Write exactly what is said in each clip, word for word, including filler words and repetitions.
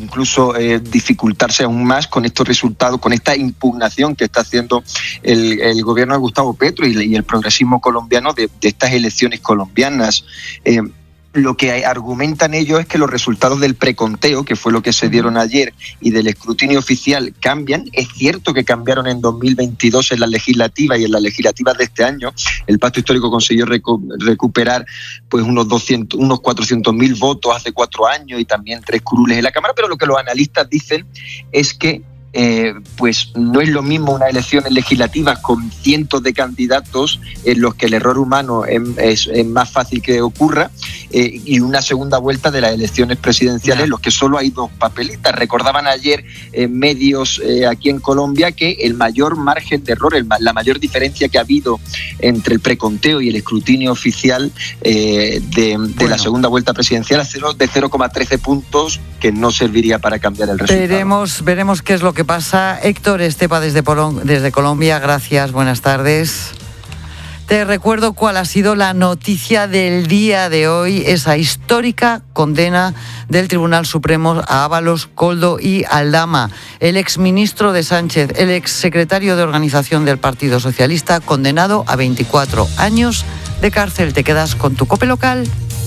incluso eh, dificultarse aún más con estos resultados, con esta impugnación que está haciendo el, el gobierno de Gustavo Petro y, y el progresismo colombiano de, de estas elecciones colombianas. Eh, Lo que argumentan ellos es que los resultados del preconteo, que fue lo que se dieron ayer, y del escrutinio oficial cambian. Es cierto que cambiaron en dos mil veintidós en la legislativa y en las legislativas de este año. El Pacto Histórico consiguió recu- recuperar pues unos doscientos, unos cuatrocientos mil votos hace cuatro años y también tres curules en la Cámara, pero lo que los analistas dicen es que Eh, pues no es lo mismo unas elecciones legislativas con cientos de candidatos en los que el error humano es, es, es más fácil que ocurra eh, y una segunda vuelta de las elecciones presidenciales en los que solo hay dos papelitas. Recordaban ayer eh, medios eh, aquí en Colombia que el mayor margen de error, el, la mayor diferencia que ha habido entre el preconteo y el escrutinio oficial eh, de, de bueno. la segunda vuelta presidencial es de cero coma trece puntos, que no serviría para cambiar el resultado. Veremos, veremos qué es lo que ¿Qué pasa? Héctor Estepa desde, Polon- desde Colombia, gracias, buenas tardes. Te recuerdo cuál ha sido la noticia del día de hoy, esa histórica condena del Tribunal Supremo a Ábalos, Koldo y Aldama. El exministro de Sánchez, el exsecretario de Organización del Partido Socialista, condenado a veinticuatro años de cárcel. ¿Te quedas con tu COPE local?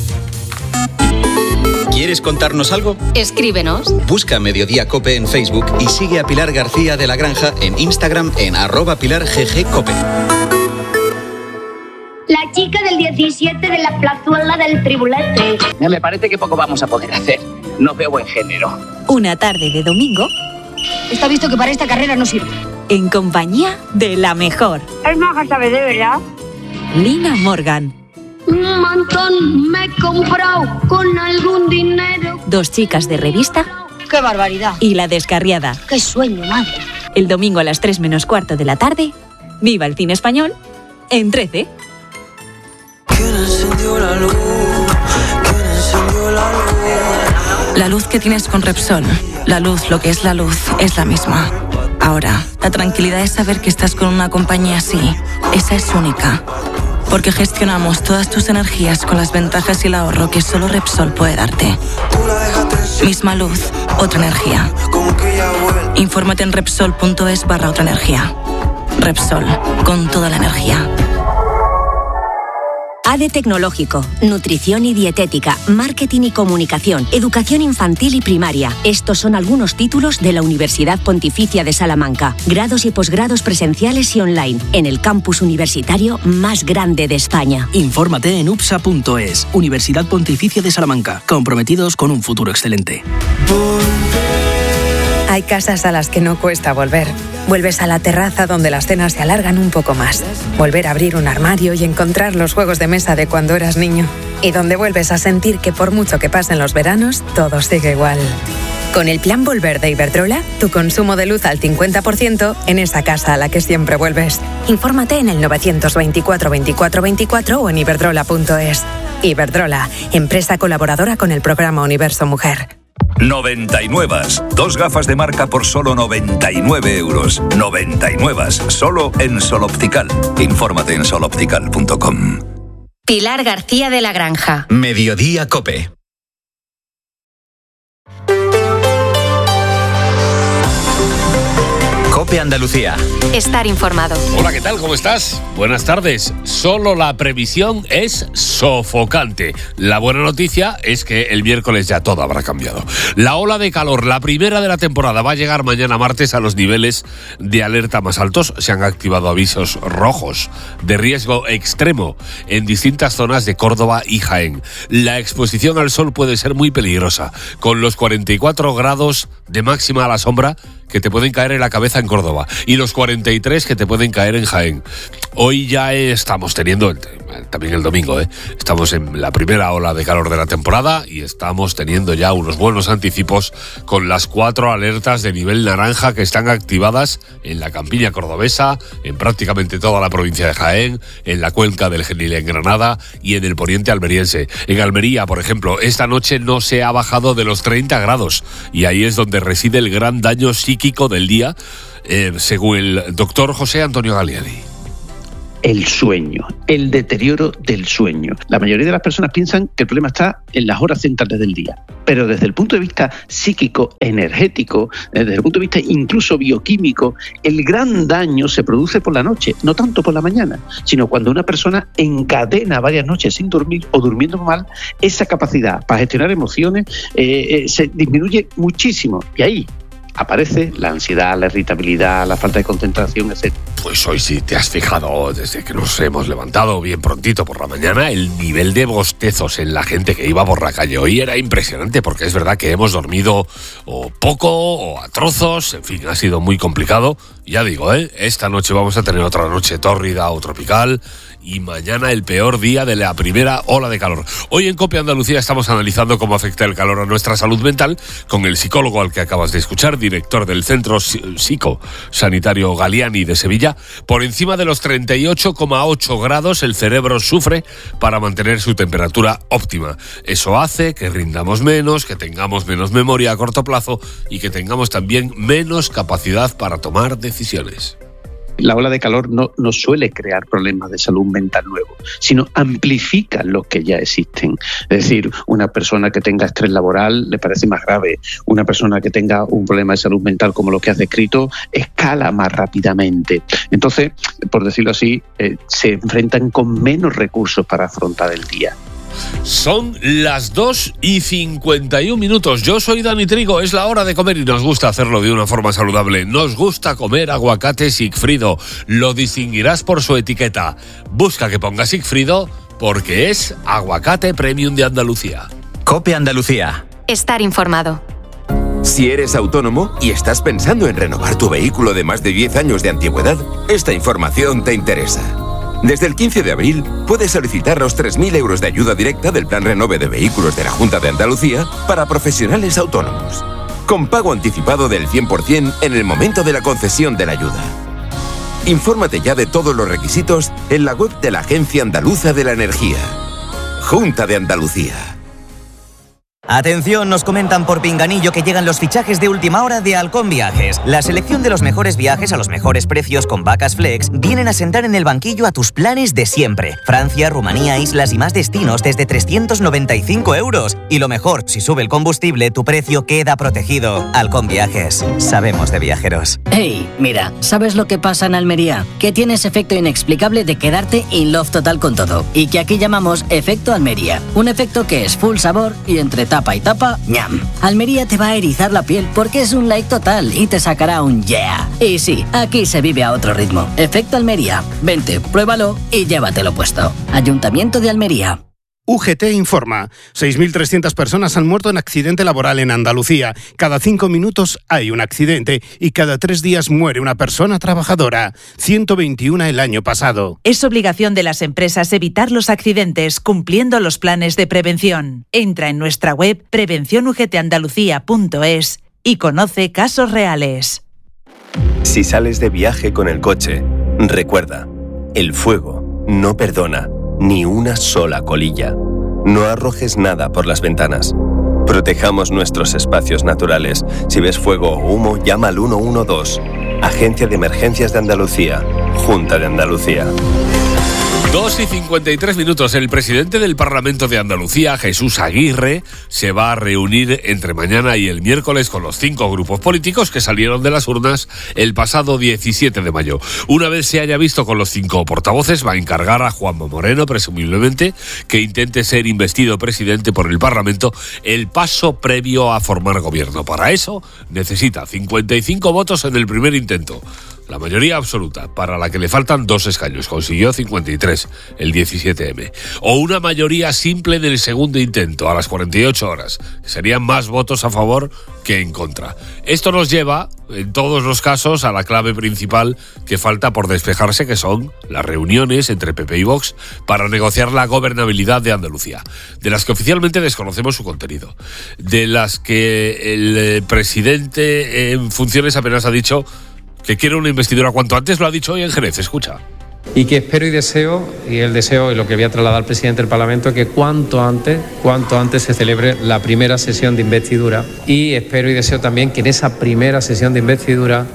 ¿Quieres contarnos algo? Escríbenos. Busca Mediodía Cope en Facebook y sigue a Pilar García de la Granja en Instagram en arroba Pilar G G Cope. La chica del diecisiete de la plazuela del Tribulete. Me parece que poco vamos a poder hacer. No veo buen género. Una tarde de domingo. Está visto que para esta carrera no sirve. En compañía de la mejor. Es maja, ¿sabe de verdad? Lina Morgan. Un montón me he comprado con algún dinero. Dos chicas de revista. ¡Qué barbaridad! Y La Descarriada. ¡Qué sueño, madre! El domingo a las tres menos cuarto de la tarde. Viva el cine español en trece. ¿Quién encendió la luz? ¿Quién encendió la luz? La luz que tienes con Repsol, la luz, lo que es la luz, es la misma. Ahora, la tranquilidad es saber que estás con una compañía así. Esa es única. Porque gestionamos todas tus energías con las ventajas y el ahorro que solo Repsol puede darte. Misma luz, otra energía. Infórmate en Repsol.es barra otra energía. Repsol, con toda la energía. A D E Tecnológico, Nutrición y Dietética, Marketing y Comunicación, Educación Infantil y Primaria. Estos son algunos títulos de la Universidad Pontificia de Salamanca. Grados y posgrados presenciales y online, en el campus universitario más grande de España. Infórmate en U P S A punto es, Universidad Pontificia de Salamanca, comprometidos con un futuro excelente. Hay casas a las que no cuesta volver. Vuelves a la terraza donde las cenas se alargan un poco más. Volver a abrir un armario y encontrar los juegos de mesa de cuando eras niño. Y donde vuelves a sentir que por mucho que pasen los veranos, todo sigue igual. Con el Plan Volver de Iberdrola, tu consumo de luz al cincuenta por ciento en esa casa a la que siempre vuelves. Infórmate en el novecientos veinticuatro veinticuatro veinticuatro o en iberdrola punto es. Iberdrola, empresa colaboradora con el programa Universo Mujer. noventa y nueve. Dos gafas de marca por solo noventa y nueve euros. noventa y nueve. Solo en Sol Optical. Infórmate en sol optical punto com. Pilar García de la Granja. Mediodía Cope. Cope Andalucía. Estar informado. Hola, ¿qué tal? ¿Cómo estás? Buenas tardes. Solo la previsión es sofocante. La buena noticia es que el miércoles ya todo habrá cambiado. La ola de calor, la primera de la temporada, va a llegar mañana martes a los niveles de alerta más altos. Se han activado avisos rojos de riesgo extremo en distintas zonas de Córdoba y Jaén. La exposición al sol puede ser muy peligrosa, con los cuarenta y cuatro grados de máxima a la sombra que te pueden caer en la cabeza en Córdoba y los cuarenta y tres que te pueden caer en Jaén. Hoy ya estamos teniendo, también el domingo, ¿eh? estamos en la primera ola de calor de la temporada y estamos teniendo ya unos buenos anticipos con las cuatro alertas de nivel naranja que están activadas en la campiña cordobesa, en prácticamente toda la provincia de Jaén, en la cuenca del Genil en Granada y en el poniente almeriense. En Almería, por ejemplo, esta noche no se ha bajado de los treinta grados y ahí es donde reside el gran daño psíquico del día, eh, según el doctor José Antonio Galiani. el sueño, el deterioro del sueño. La mayoría de las personas piensan que el problema está en las horas centrales del día, pero desde el punto de vista psíquico, energético, desde el punto de vista incluso bioquímico, el gran daño se produce por la noche, no tanto por la mañana, sino cuando una persona encadena varias noches sin dormir o durmiendo mal, esa capacidad para gestionar emociones eh, eh, se disminuye muchísimo, y ahí aparece la ansiedad, la irritabilidad, la falta de concentración, etcétera. Pues hoy sí te has fijado, desde que nos hemos levantado bien prontito por la mañana, el nivel de bostezos en la gente que iba por la calle hoy era impresionante, porque es verdad que hemos dormido o poco o a trozos, en fin, ha sido muy complicado. Ya digo, ¿eh? Esta noche vamos a tener otra noche tórrida o tropical, y mañana el peor día de la primera ola de calor. Hoy en COPE Andalucía estamos analizando cómo afecta el calor a nuestra salud mental con el psicólogo al que acabas de escuchar, director del Centro Psicosanitario Galiani de Sevilla. Por encima de los treinta y ocho coma ocho grados el cerebro sufre para mantener su temperatura óptima. Eso hace que rindamos menos, que tengamos menos memoria a corto plazo y que tengamos también menos capacidad para tomar decisiones. La ola de calor no, no suele crear problemas de salud mental nuevos, sino amplifica los que ya existen. Es decir, una persona que tenga estrés laboral le parece más grave. Una persona que tenga un problema de salud mental como lo que has descrito escala más rápidamente. Entonces, por decirlo así, eh, se enfrentan con menos recursos para afrontar el día. Son las dos y cincuenta y un minutos. Yo soy Dani Trigo, es la hora de comer y nos gusta hacerlo de una forma saludable. Nos gusta comer aguacate Sigfrido. Lo distinguirás por su etiqueta. Busca que ponga Sigfrido porque es aguacate premium de Andalucía. COPE Andalucía. Estar informado. Si eres autónomo y estás pensando en renovar tu vehículo de más de diez años de antigüedad, esta información te interesa. Desde el quince de abril puedes solicitar los tres mil euros de ayuda directa del Plan Renove de Vehículos de la Junta de Andalucía para profesionales autónomos, con pago anticipado del cien por ciento en el momento de la concesión de la ayuda. Infórmate ya de todos los requisitos en la web de la Agencia Andaluza de la Energía. Junta de Andalucía. Atención, nos comentan por Pinganillo que llegan los fichajes de última hora de Halcón Viajes. La selección de los mejores viajes a los mejores precios con vacas flex vienen a sentar en el banquillo a tus planes de siempre. Francia, Rumanía, islas y más destinos desde trescientos noventa y cinco euros. Y lo mejor, si sube el combustible, tu precio queda protegido. Halcón Viajes. Sabemos de viajeros. Hey, mira, ¿sabes lo que pasa en Almería? Que tienes efecto inexplicable de quedarte in love total con todo. Y que aquí llamamos efecto Almería. Un efecto que es full sabor y entre tapa y tapa, ñam. Almería te va a erizar la piel porque es un like total y te sacará un yeah. Y sí, aquí se vive a otro ritmo. Efecto Almería. Vente, pruébalo y llévatelo puesto. Ayuntamiento de Almería. U G T informa. seis mil trescientas personas han muerto en accidente laboral en Andalucía. Cada cinco minutos hay un accidente y cada tres días muere una persona trabajadora. ciento veintiuno el año pasado. Es obligación de las empresas evitar los accidentes cumpliendo los planes de prevención. Entra en nuestra web prevención u g t andalucía punto es y conoce casos reales. Si sales de viaje con el coche, recuerda, el fuego no perdona. Ni una sola colilla. No arrojes nada por las ventanas. Protejamos nuestros espacios naturales. Si ves fuego o humo, llama al uno uno dos. Agencia de Emergencias de Andalucía. Junta de Andalucía. dos y cincuenta y tres minutos. El presidente del Parlamento de Andalucía, Jesús Aguirre, se va a reunir entre mañana y el miércoles con los cinco grupos políticos que salieron de las urnas el pasado diecisiete de mayo. Una vez se haya visto con los cinco portavoces, va a encargar a Juanma Moreno, presumiblemente, que intente ser investido presidente por el Parlamento, el paso previo a formar gobierno. Para eso necesita cincuenta y cinco votos en el primer intento. La mayoría absoluta, para la que le faltan dos escaños, consiguió cincuenta y tres, el diecisiete eme. O una mayoría simple en el segundo intento, a las cuarenta y ocho horas. Serían más votos a favor que en contra. Esto nos lleva, en todos los casos, a la clave principal que falta por despejarse, que son las reuniones entre P P y Vox para negociar la gobernabilidad de Andalucía, de las que oficialmente desconocemos su contenido, de las que el presidente en funciones apenas ha dicho que quiere una investidura cuanto antes. Lo ha dicho hoy en Jerez, escucha. Y que espero y deseo, y el deseo y lo que voy a trasladar al presidente del Parlamento, que cuanto antes, cuanto antes se celebre la primera sesión de investidura. Y espero y deseo también que en esa primera sesión de investidura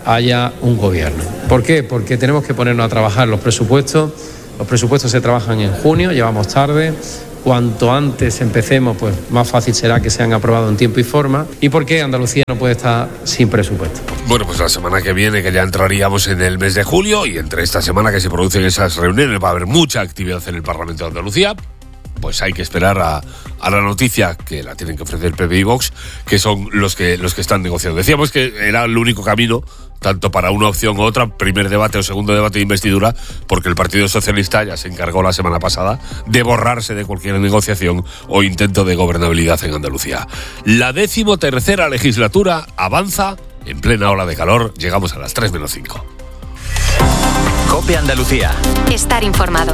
haya un gobierno. ¿Por qué? Porque tenemos que ponernos a trabajar los presupuestos. Los presupuestos se trabajan en junio, llevamos tarde. Cuanto antes empecemos, pues más fácil será que sean aprobados en tiempo y forma. ¿Y por qué Andalucía no puede estar sin presupuesto? Bueno, pues la semana que viene, que ya entraríamos en el mes de julio, y entre esta semana que se producen esas reuniones va a haber mucha actividad en el Parlamento de Andalucía. Pues hay que esperar a, a la noticia que la tienen que ofrecer P P y Vox, que son los que los que están negociando. Decíamos que era el único camino, tanto para una opción u otra, primer debate o segundo debate de investidura, porque el Partido Socialista ya se encargó la semana pasada de borrarse de cualquier negociación o intento de gobernabilidad en Andalucía. La decimotercera legislatura avanza en plena ola de calor. Llegamos a las tres menos cinco. COPE Andalucía. Estar informado.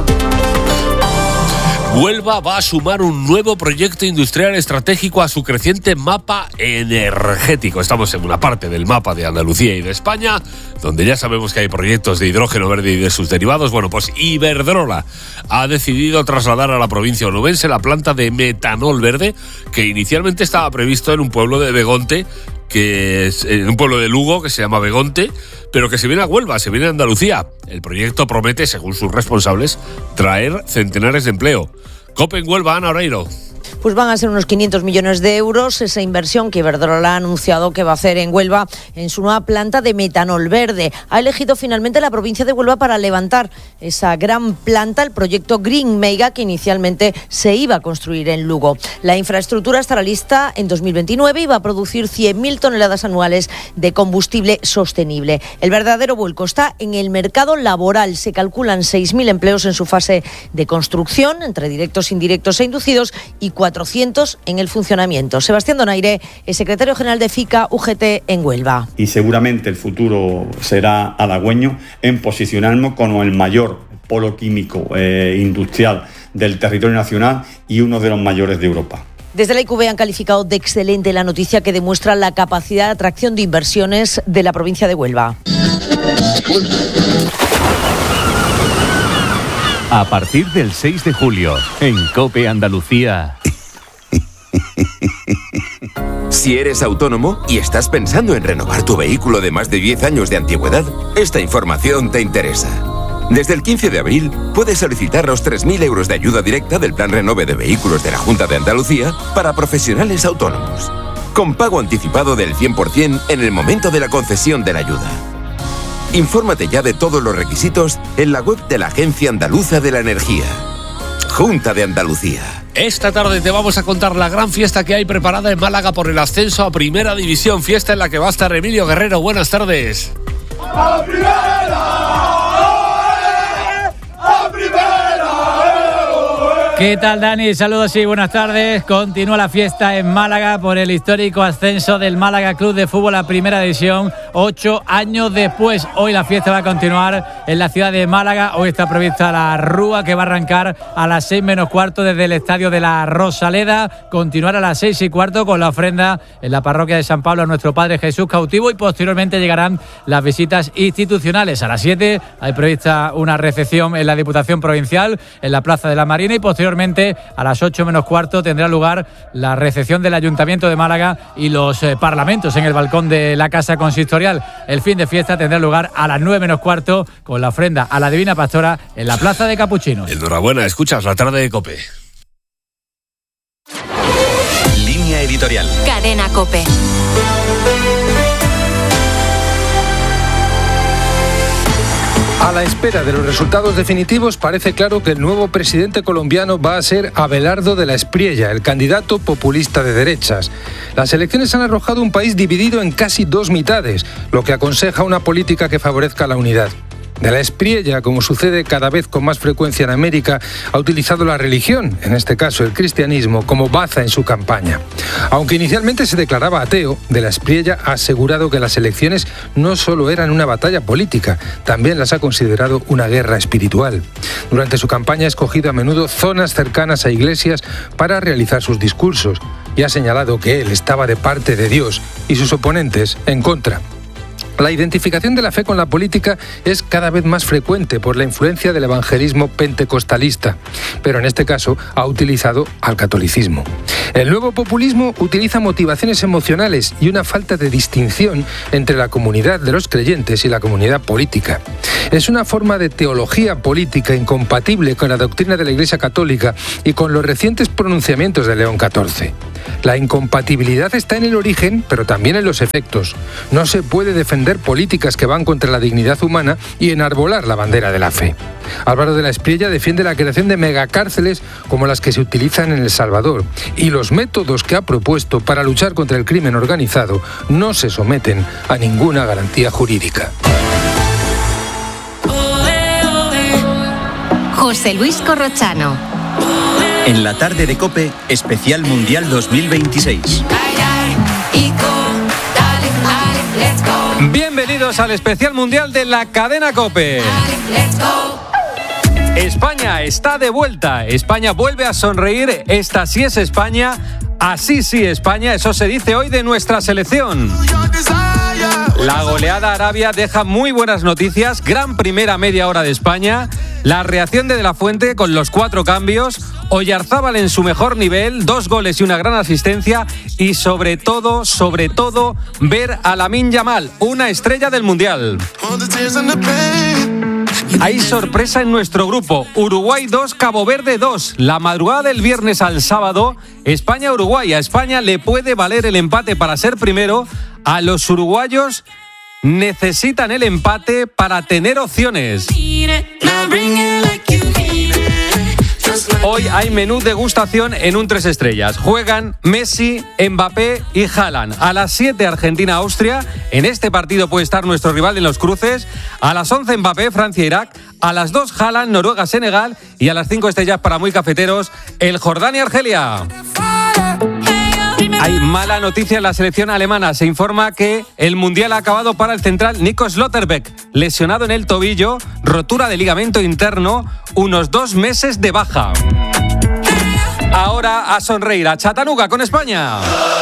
Huelva va a sumar un nuevo proyecto industrial estratégico a su creciente mapa energético. Estamos en una parte del mapa de Andalucía y de España, donde ya sabemos que hay proyectos de hidrógeno verde y de sus derivados. Bueno, pues Iberdrola ha decidido trasladar a la provincia onubense la planta de metanol verde, que inicialmente estaba previsto en un pueblo de Begonte, que es en un pueblo de Lugo que se llama Begonte, pero que se viene a Huelva, se viene a Andalucía. El proyecto promete, según sus responsables, traer centenares de empleo. COPE en Huelva, Ana Oreiro. Pues van a ser unos quinientos millones de euros esa inversión que Iberdrola ha anunciado que va a hacer en Huelva en su nueva planta de metanol verde. Ha elegido finalmente la provincia de Huelva para levantar esa gran planta, el proyecto Green Mega, que inicialmente se iba a construir en Lugo. La infraestructura estará lista en dos mil veintinueve y va a producir cien mil toneladas anuales de combustible sostenible. El verdadero vuelco está en el mercado laboral. Se calculan seis mil empleos en su fase de construcción, entre directos, indirectos e inducidos, y cuatrocientos en el funcionamiento. Sebastián Donaire es secretario general de FICA U G T en Huelva. Y seguramente el futuro será halagüeño en posicionarnos como el mayor polo químico eh, industrial del territorio nacional y uno de los mayores de Europa. Desde la I Q B han calificado de excelente la noticia que demuestra la capacidad de atracción de inversiones de la provincia de Huelva. A partir del seis de julio, en COPE Andalucía. Si eres autónomo y estás pensando en renovar tu vehículo de más de diez años de antigüedad, esta información te interesa. Desde el quince de abril puedes solicitar los tres mil euros de ayuda directa del Plan Renove de Vehículos de la Junta de Andalucía para profesionales autónomos, con pago anticipado del cien por ciento en el momento de la concesión de la ayuda. Infórmate ya de todos los requisitos en la web de la Agencia Andaluza de la Energía. Junta de Andalucía. Esta tarde te vamos a contar la gran fiesta que hay preparada en Málaga por el ascenso a Primera División, fiesta en la que va a estar Emilio Guerrero. Buenas tardes. ¡A primera! ¡A primera! ¿Qué tal, Dani? Saludos y buenas tardes. Continúa la fiesta en Málaga por el histórico ascenso del Málaga Club de Fútbol a Primera División, ocho años después. Hoy la fiesta va a continuar en la ciudad de Málaga. Hoy está prevista la rúa, que va a arrancar a las seis menos cuarto desde el estadio de la Rosaleda, continuar a las seis y cuarto con la ofrenda en la parroquia de San Pablo a nuestro Padre Jesús cautivo, y posteriormente llegarán las visitas institucionales. A las siete hay prevista una recepción en la Diputación Provincial, en la Plaza de la Marina, y posteriormente a las ocho menos cuarto tendrá lugar la recepción del Ayuntamiento de Málaga y los eh, parlamentos en el balcón de la Casa Consistorial. El fin de fiesta tendrá lugar a las nueve menos cuarto con la ofrenda a la Divina Pastora en la Plaza de Capuchinos. Enhorabuena, escuchas la tarde de COPE. Línea editorial. Cadena COPE. A la espera de los resultados definitivos, parece claro que el nuevo presidente colombiano va a ser Abelardo de la Espriella, el candidato populista de derechas. Las elecciones han arrojado un país dividido en casi dos mitades, lo que aconseja una política que favorezca la unidad. De la Espriella, como sucede cada vez con más frecuencia en América, ha utilizado la religión, en este caso el cristianismo, como baza en su campaña. Aunque inicialmente se declaraba ateo, de la Espriella ha asegurado que las elecciones no solo eran una batalla política, también las ha considerado una guerra espiritual. Durante su campaña ha escogido a menudo zonas cercanas a iglesias para realizar sus discursos y ha señalado que él estaba de parte de Dios y sus oponentes en contra. La identificación de la fe con la política es cada vez más frecuente por la influencia del evangelismo pentecostalista, pero en este caso ha utilizado al catolicismo. El nuevo populismo utiliza motivaciones emocionales y una falta de distinción entre la comunidad de los creyentes y la comunidad política. Es una forma de teología política incompatible con la doctrina de la Iglesia Católica y con los recientes pronunciamientos de León catorce. La incompatibilidad está en el origen, pero también en los efectos. No se puede defender políticas que van contra la dignidad humana y enarbolar la bandera de la fe. Álvaro de la Espriella defiende la creación de megacárceles como las que se utilizan en El Salvador, y los métodos que ha propuesto para luchar contra el crimen organizado no se someten a ninguna garantía jurídica. José Luis Corrochano. En la tarde de COPE, especial Mundial dos mil veintiséis. Bienvenidos al especial mundial de la cadena COPE. España está de vuelta. España vuelve a sonreír. Esta sí es España. Así sí España. Eso se dice hoy de nuestra selección. La goleada a Arabia deja muy buenas noticias. Gran primera media hora de España. La reacción de De la Fuente con los cuatro cambios. Oyarzábal en su mejor nivel, dos goles y una gran asistencia, y sobre todo, sobre todo, ver a Lamine Yamal, una estrella del Mundial. Hay sorpresa en nuestro grupo. Uruguay dos, Cabo Verde dos. La madrugada del viernes al sábado, España-Uruguay. A España le puede valer el empate para ser primero. A los uruguayos necesitan el empate para tener opciones. Hoy hay menú degustación en un tres estrellas. Juegan Messi, Mbappé y Haaland. A las siete Argentina-Austria. En este partido puede estar nuestro rival en los cruces. A las once Mbappé, Francia-Irak. A las dos Haaland, Noruega-Senegal. Y a las cinco estrellas para muy cafeteros, el Jordania-Argelia. Hay mala noticia en la selección alemana. Se informa que el Mundial ha acabado para el central Nico Schlotterbeck, lesionado en el tobillo, rotura de ligamento interno, unos dos meses de baja. Ahora a sonreír a Chattanooga con España.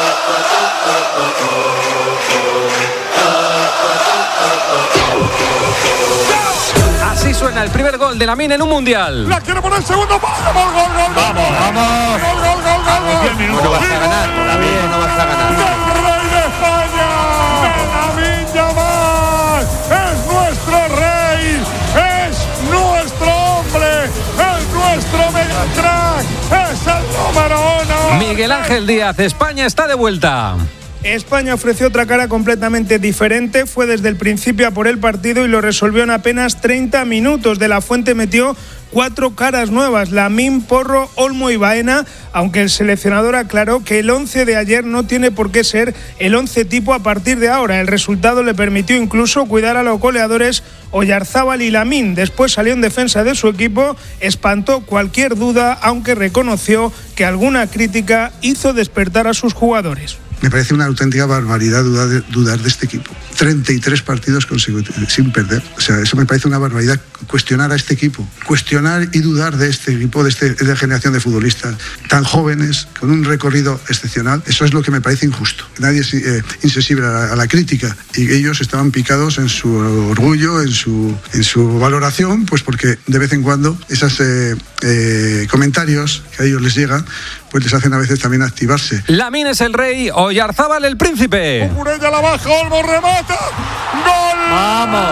Así suena el primer gol de Lamine en un Mundial. La quiere poner el segundo. Gol, gol, gol, gol. Vamos, vamos. Gol, gol, gol, gol. diez minutos. No vas a ganar, Lamine, no vas a ganar. ¡El rey de España! ¡Lamine Yamal! ¡Es nuestro rey! ¡Es nuestro hombre! ¡Es nuestro megacrack! ¡Es el número uno! Miguel Ángel Díaz, España está de vuelta. España ofreció otra cara completamente diferente, fue desde el principio a por el partido y lo resolvió en apenas treinta minutos. De la Fuente metió cuatro caras nuevas, Lamine, Porro, Olmo y Baena, aunque el seleccionador aclaró que el once de ayer no tiene por qué ser el once tipo a partir de ahora. El resultado le permitió incluso cuidar a los goleadores Oyarzábal y Lamine. Después salió en defensa de su equipo, espantó cualquier duda, aunque reconoció que alguna crítica hizo despertar a sus jugadores. Me parece una auténtica barbaridad dudar de, dudar de este equipo. treinta y tres partidos consecutivos sin perder. O sea, eso me parece una barbaridad. Cuestionar a este equipo, cuestionar y dudar de este equipo, de esta de generación de futbolistas tan jóvenes, con un recorrido excepcional. Eso es lo que me parece injusto. Nadie es eh, insensible a la, a la crítica, y ellos estaban picados en su orgullo, en su, en su valoración, pues porque de vez en cuando esos eh, eh, comentarios que a ellos les llegan, pues les hacen a veces también activarse. Lamine es el rey, Oyarzábal el príncipe. Cucurella la baja, Olmo remata. ¡Gol! ¡Vamos!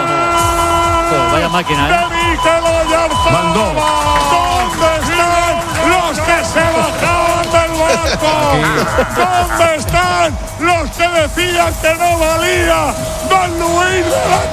Oh, vaya máquina, ¿eh? ¡De Mikel Oyarzábal! Mandó. ¿Dónde están los que se bajaban del barco? ¿Dónde están los que decían que no valía Don Luis de la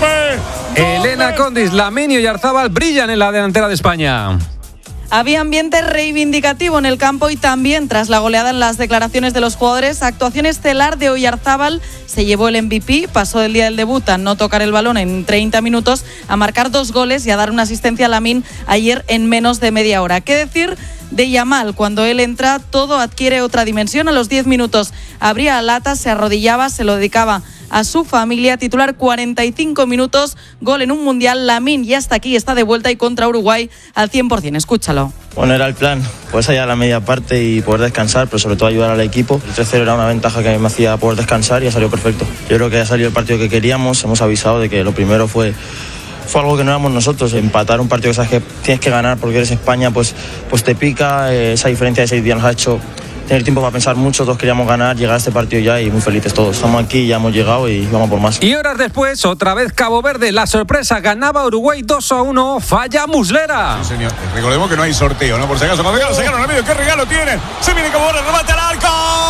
COPE? Elena Condis, Lamine y Oyarzábal brillan en la delantera de España. Había ambiente reivindicativo en el campo y también tras la goleada en las declaraciones de los jugadores. Actuación estelar de Oyarzábal, se llevó el M V P, pasó del día del debut a no tocar el balón en treinta minutos, a marcar dos goles y a dar una asistencia a Lamine ayer en menos de media hora. ¿Qué decir de Yamal? Cuando él entra todo adquiere otra dimensión. A los diez minutos abría latas, se arrodillaba, se lo dedicaba a su familia. Titular cuarenta y cinco minutos, gol en un mundial. Lamine ya hasta aquí, está de vuelta y contra Uruguay al cien por ciento. Escúchalo. Bueno, era el plan, pues allá a la media parte y poder descansar, pero sobre todo ayudar al equipo. El tres cero era una ventaja que me hacía poder descansar y ha salido perfecto. Yo creo que ha salido el partido que queríamos, hemos avisado de que lo primero fue... Fue algo que no éramos nosotros, empatar un partido que sabes que tienes que ganar porque eres España, pues, pues te pica, eh, esa diferencia de seis días nos ha hecho tener tiempo para pensar mucho, todos queríamos ganar, llegar a este partido ya y muy felices todos. Estamos aquí, ya hemos llegado y vamos por más. Y horas después, otra vez Cabo Verde, la sorpresa, ganaba Uruguay dos a uno, falla Muslera. Sí, señor. Recordemos que no hay sorteo, ¿no? Por si acaso, cuando se ganan al medio, ¿qué regalo tienen? Se viene Cabo Verde, remate al arco.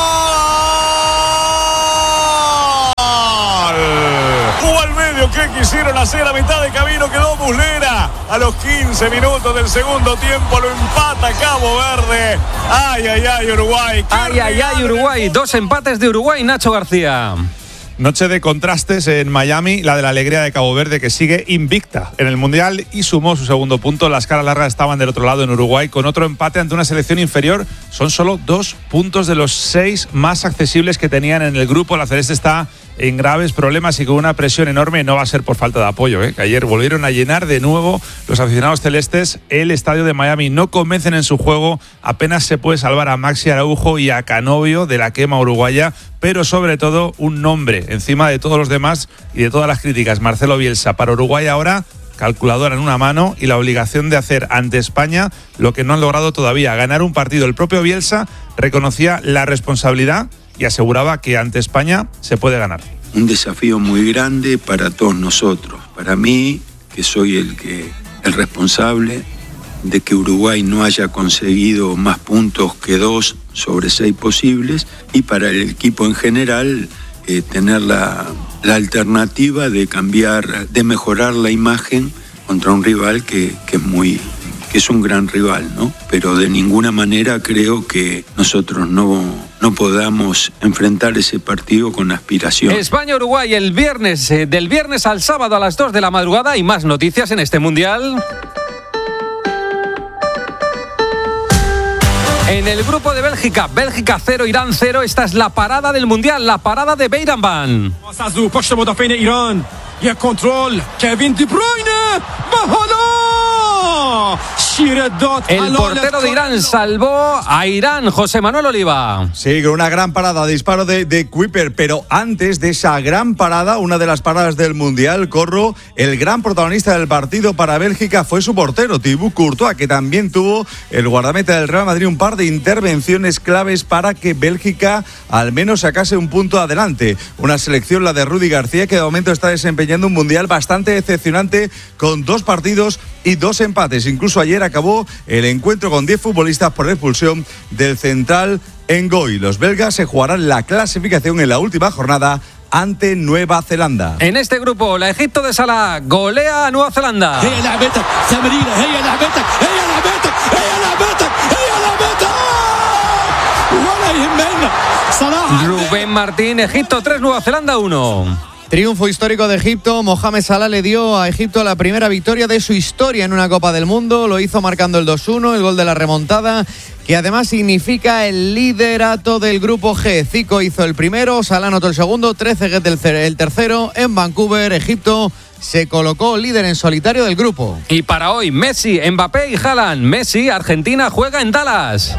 Jugó al medio, ¿qué quisieron hacer? A mitad de camino quedó Muslera. A los quince minutos del segundo tiempo lo empata Cabo Verde. Ay, ay, ay, Uruguay. Ay, ay, ay, Uruguay. Dos empates de Uruguay, Nacho García. Noche de contrastes en Miami, la de la alegría de Cabo Verde, que sigue invicta en el Mundial y sumó su segundo punto. Las caras largas estaban del otro lado en Uruguay con otro empate ante una selección inferior. Son solo dos puntos de los seis más accesibles que tenían en el grupo. La Celeste está en graves problemas y con una presión enorme. No va a ser por falta de apoyo, ¿eh? Que ayer volvieron a llenar de nuevo los aficionados celestes el estadio de Miami. No convencen en su juego, apenas se puede salvar a Maxi Araujo y a Canovio de la quema uruguaya, pero sobre todo un nombre encima de todos los demás y de todas las críticas. Marcelo Bielsa. Para Uruguay ahora, calculadora en una mano y la obligación de hacer ante España lo que no han logrado todavía, ganar un partido. El propio Bielsa reconocía la responsabilidad y aseguraba que ante España se puede ganar. Un desafío muy grande para todos nosotros, para mí, que soy el que el responsable de que Uruguay no haya conseguido más puntos que dos sobre seis posibles, y para el equipo en general eh, tener la, la alternativa de cambiar, de mejorar la imagen contra un rival que, que es muy que es un gran rival, ¿no? Pero de ninguna manera creo que nosotros no, no podamos enfrentar ese partido con aspiración. España-Uruguay el viernes, eh, del viernes al sábado a las dos de la madrugada. Y más noticias en este Mundial. En el grupo de Bélgica, Bélgica cero, Irán cero. Esta es la parada del Mundial, la parada de Beiranban. یک کنترل کوین دی بروینه و حالا شیر داد. El portero de Irán salvó a Irán, José Manuel Oliva. Sí, con una gran parada, disparo de, de Kuiper, pero antes de esa gran parada, una de las paradas del Mundial, Corro, el gran protagonista del partido para Bélgica fue su portero, Thibaut Courtois, que también tuvo el guardameta del Real Madrid un par de intervenciones claves para que Bélgica al menos sacase un punto adelante. Una selección, la de Rudi García, que de momento está desempeñando un Mundial bastante decepcionante con dos partidos y dos empates. Incluso ayer acabó el encuentro con diez futbolistas por expulsión del central Ngoy. Los belgas se jugarán la clasificación en la última jornada ante Nueva Zelanda. En este grupo, la Egipto de Salah golea a Nueva Zelanda. Rubén Martín, Egipto tres, Nueva Zelanda uno. Triunfo histórico de Egipto. Mohamed Salah le dio a Egipto la primera victoria de su historia en una Copa del Mundo. Lo hizo marcando el dos uno, el gol de la remontada, que además significa el liderato del grupo G. Zico hizo el primero, Salah anotó el segundo, Trezeguet el tercero. En Vancouver, Egipto se colocó líder en solitario del grupo. Y para hoy, Messi, Mbappé y Haaland. Messi, Argentina juega en Dallas.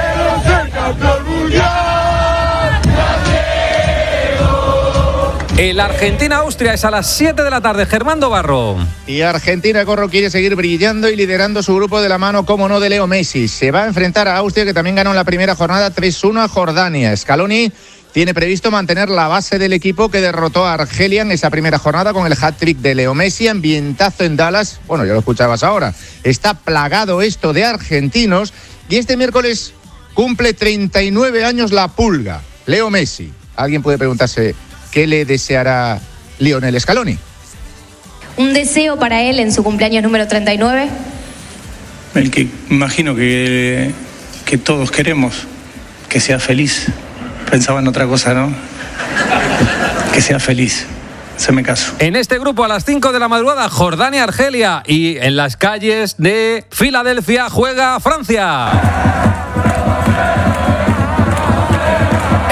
El Argentina-Austria es a las siete de la tarde. Germán Barro. Y Argentina, Corro, quiere seguir brillando y liderando su grupo de la mano, como no, de Leo Messi. Se va a enfrentar a Austria, que también ganó en la primera jornada tres uno a Jordania. Scaloni tiene previsto mantener la base del equipo que derrotó a Argelia en esa primera jornada con el hat-trick de Leo Messi. Ambientazo en Dallas. Bueno, ya lo escuchabas ahora. Está plagado esto de argentinos. Y este miércoles cumple treinta y nueve años la pulga, Leo Messi. Alguien puede preguntarse, ¿qué le deseará Lionel Scaloni? ¿Un deseo para él en su cumpleaños número treinta y nueve? El que imagino que, que todos queremos, que sea feliz. Pensaba en otra cosa, ¿no? Que sea feliz. Se me caso. En este grupo a las cinco de la madrugada, Jordania-Argelia. Y en las calles de Filadelfia juega Francia.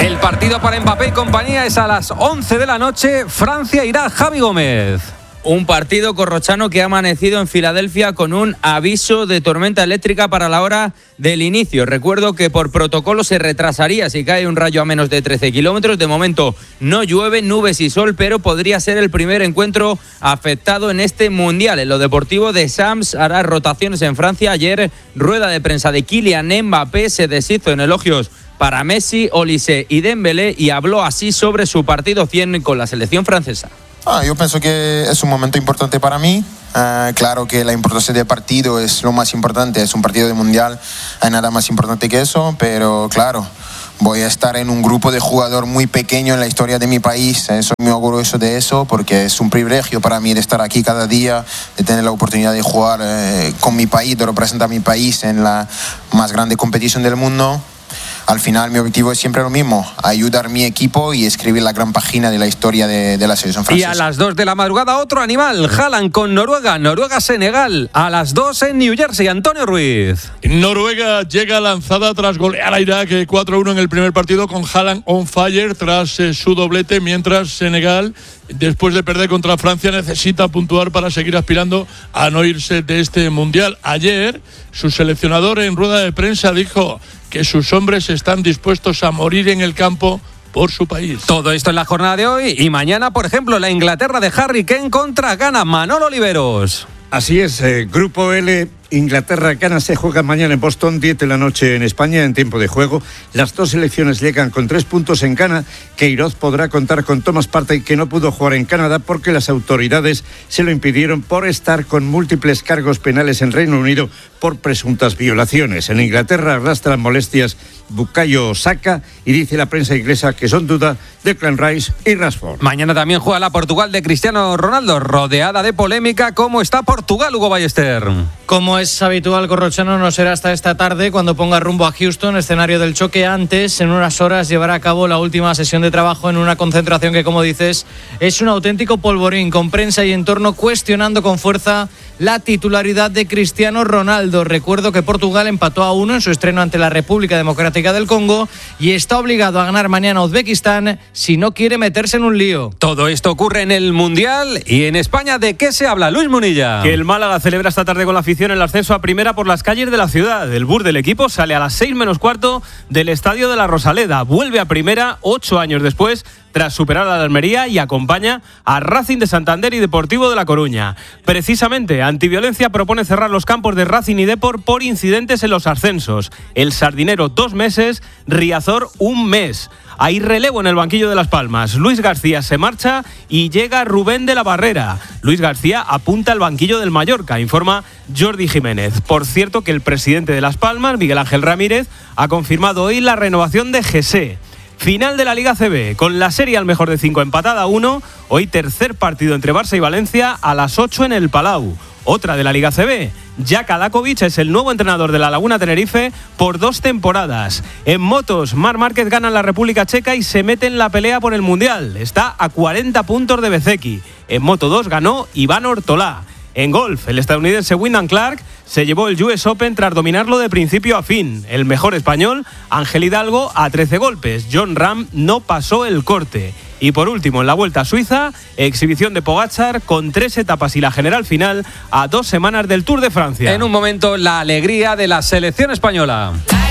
El partido para Mbappé y compañía es a las once de la noche. Francia irá. Javi Gómez. Un partido corrochano que ha amanecido en Filadelfia con un aviso de tormenta eléctrica para la hora del inicio. Recuerdo que por protocolo se retrasaría si cae un rayo a menos de trece kilómetros. De momento no llueve, nubes y sol, pero podría ser el primer encuentro afectado en este Mundial. En lo deportivo, de Sams hará rotaciones en Francia. Ayer, rueda de prensa de Kylian Mbappé, se deshizo en elogios para Messi, Olise y Dembélé y habló así sobre su partido cien con la selección francesa. Ah, yo pienso que es un momento importante para mí. Uh, claro que la importancia del partido es lo más importante. Es un partido de mundial, hay nada más importante que eso. Pero claro, voy a estar en un grupo de jugadores muy pequeño en la historia de mi país. Soy muy orgulloso de eso porque es un privilegio para mí de estar aquí cada día, de tener la oportunidad de jugar eh, con mi país, de representar a mi país en la más grande competición del mundo. Al final mi objetivo es siempre lo mismo, ayudar a mi equipo y escribir la gran página de la historia de, de la selección francesa. Y a las dos de la madrugada otro animal, Haaland con Noruega, Noruega-Senegal, a las dos en New Jersey. Antonio Ruiz. Noruega llega lanzada tras golear a Irak cuatro uno en el primer partido con Haaland on fire tras eh, su doblete, mientras Senegal, después de perder contra Francia, necesita puntuar para seguir aspirando a no irse de este Mundial. Ayer, su seleccionador en rueda de prensa dijo que sus hombres están dispuestos a morir en el campo por su país. Todo esto en la jornada de hoy y mañana, por ejemplo, la Inglaterra de Harry Kane contra Ghana. Manolo Oliveros. Así es, eh, Grupo L, Inglaterra-Ghana se juega mañana en Boston, diez de la noche en España, en tiempo de juego. Las dos selecciones llegan con tres puntos en Ghana. Queiroz podrá contar con Thomas Partey, que no pudo jugar en Canadá porque las autoridades se lo impidieron por estar con múltiples cargos penales en Reino Unido por presuntas violaciones. En Inglaterra arrastran molestias Bukayo Saka y dice la prensa inglesa que son duda Declan Rice y Rashford. Mañana también juega la Portugal de Cristiano Ronaldo, rodeada de polémica. ¿Cómo está Portugal, Hugo Ballester? Como es habitual, corrochano, no será hasta esta tarde cuando ponga rumbo a Houston, escenario del choque. Antes, en unas horas, llevará a cabo la última sesión de trabajo en una concentración que, como dices, es un auténtico polvorín, con prensa y entorno cuestionando con fuerza la titularidad de Cristiano Ronaldo. Recuerdo que Portugal empató a uno en su estreno ante la República Democrática del Congo y está obligado a ganar mañana a Uzbekistán si no quiere meterse en un lío. Todo esto ocurre en el Mundial y en España. ¿De qué se habla, Luis Munilla? Que el Málaga celebra esta tarde con la afición el ascenso a primera por las calles de la ciudad. El bus del equipo sale a las seis menos cuarto del estadio de la Rosaleda. Vuelve a primera ocho años después, tras superar a la Almería, y acompaña a Racing de Santander y Deportivo de La Coruña. Precisamente, Antiviolencia propone cerrar los campos de Racing y Depor por incidentes en los ascensos. El Sardinero dos meses, Riazor un mes. Hay relevo en el banquillo de Las Palmas. Luis García se marcha y llega Rubén de la Barrera. Luis García apunta al banquillo del Mallorca, informa Jordi Jiménez. Por cierto, que el presidente de Las Palmas, Miguel Ángel Ramírez, ha confirmado hoy la renovación de José. Final de la Liga C B, con la serie al mejor de cinco empatada a uno. Hoy tercer partido entre Barça y Valencia a las ocho en el Palau. Otra de la Liga C B. Jaka Dakovic es el nuevo entrenador de la Laguna Tenerife por dos temporadas. En motos, Marc Márquez gana en la República Checa y se mete en la pelea por el Mundial. Está a cuarenta puntos de Bezeki. En Moto dos ganó Iván Ortolá. En golf, el estadounidense Wyndham Clark se llevó el U S Open tras dominarlo de principio a fin. El mejor español, Ángel Hidalgo, a trece golpes. John Ram no pasó el corte. Y por último, en la Vuelta a Suiza, exhibición de Pogačar con tres etapas y la general final a dos semanas del Tour de Francia. En un momento, la alegría de la selección española.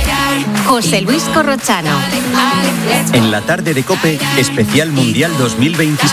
José Luis Corrochano. En la tarde de COPE, especial Mundial dos mil veintiséis.